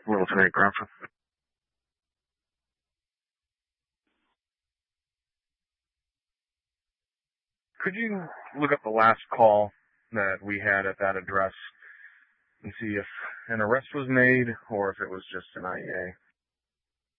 Military Crawford. Could you look up the last call that we had at that address and see if an arrest was made or if it was just an IEA?